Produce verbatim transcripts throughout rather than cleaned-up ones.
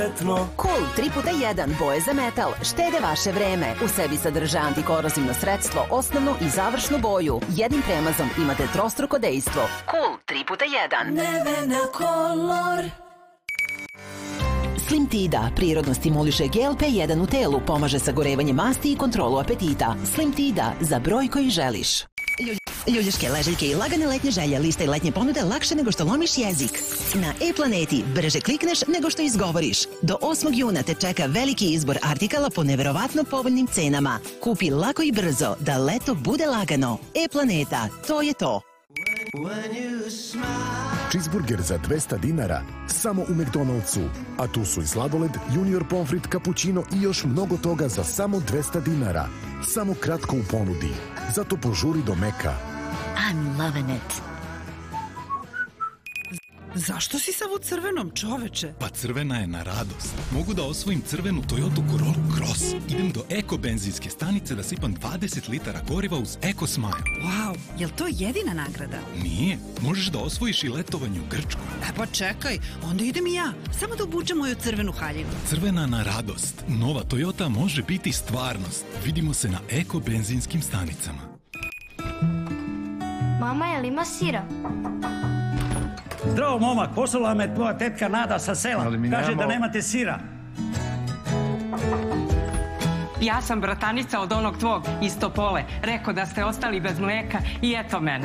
Cool tri puta jedan boje za metal štede vaše vreme. U sebi sadrža antikorozivno sredstvo, osnovnu i završnu boju. Jednim premazom imate trostruko dejstvo. Cool tri puta jedan. Nevena Color. Slim Tida prirodno stimuliše G L P jedan u telu, pomaže sagorevanje masti i kontrolu apetita. Slim Tida za broj koji želiš. Ljuljaške leželjke i lagane letnje želje, lista i letnje ponude lakše nego što lomiš jezik. Na E-planeti brže klikneš nego što izgovoriš. Do osmog juna te čeka veliki izbor artikala po neverovatno povoljnim cenama. Kupi lako i brzo da leto bude lagano. E-planeta, to je to. Cheeseburger za dvesta dinara samo u McDonald'su. A tu su i sladoled, junior pomfrit, cappuccino i još mnogo toga za samo dvesta dinara. Samo kratko u ponudi. Zato požuri do Meka. I'm loving it. Zašto si sav u crvenom, čoveče? Pa crvena je na radost. Mogu da osvojim crvenu Toyota Corolla Cross. Idem do Eko benzinske stanice da sipam dvadeset litara goriva uz Eko Smile. Wow, je li to jedina nagrada? Nije. Možeš da osvojiš i letovanje u Grčku. E pa čekaj, onda idem i ja. Samo da obučem moju crvenu haljinu. Crvena na radost. Nova Toyota može biti stvarnost. Vidimo se na Eko benzinskim stanicama. Mama, je li ima sira? Zdravo, momak, poslala me tvoja tetka Nada sa sela. Kaže da nemate sira. Ja sam bratanica od onog tvog iz Topole. Rekao da ste ostali bez mleka i eto mene.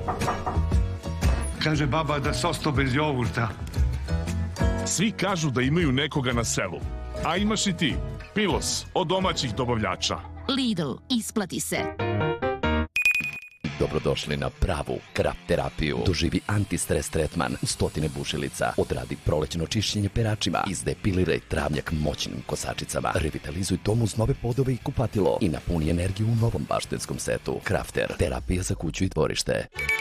Kaže baba da se ostao bez jogurta. Svi kažu da imaju nekoga na selu. A imaš i ti. Pilos od domaćih dobavljača. Lidl, isplati se. Dobrodošli na pravu krap terapiju. Doživi antistres tretman u stotine bušilica. Odradi prolećno čišćenje peračima. Izdepiliraj travnjak moćnim kosačicama. Revitalizuj dom uz nove podove i kupatilo. I napuni energiju u novom baštenskom setu. Crafter, terapija za kuću i dvorište.